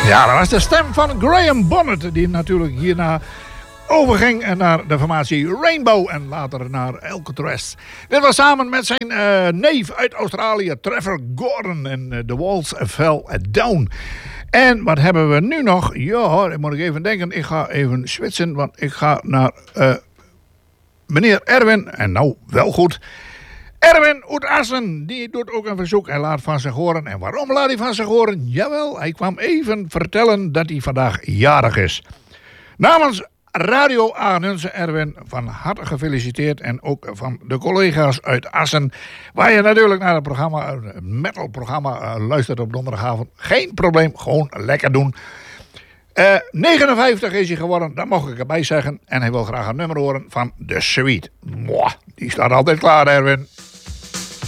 Ja, dat was de stem van Graham Bonnet, die natuurlijk hierna overging naar de formatie Rainbow en later naar Alcatraz. Dit was samen met zijn neef uit Australië, Trevor Gordon, en The Walls Fell Down. En wat hebben we nu nog? Ja, dan moet ik even denken. Ik ga even switchen, want ik ga naar meneer Erwin. En nou, wel goed. Erwin uit Assen, die doet ook een verzoek en laat van zich horen. En waarom laat hij van zich horen? Jawel, hij kwam even vertellen dat hij vandaag jarig is. Namens Radio Arnunse, Erwin, van harte gefeliciteerd. En ook van de collega's uit Assen, waar je natuurlijk naar het programma, het metalprogramma, luistert op donderdagavond. Geen probleem, gewoon lekker doen. 59 is hij geworden, dat mag ik erbij zeggen. En hij wil graag een nummer horen van The Sweet. Mwah, die staat altijd klaar, Erwin.